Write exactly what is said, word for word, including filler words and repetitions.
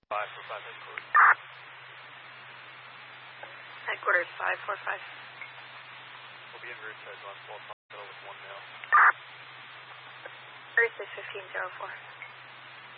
five four five headquarters. Headquarters five four five. We'll be in route size on twelve with one male. Earth is fifteen zero four.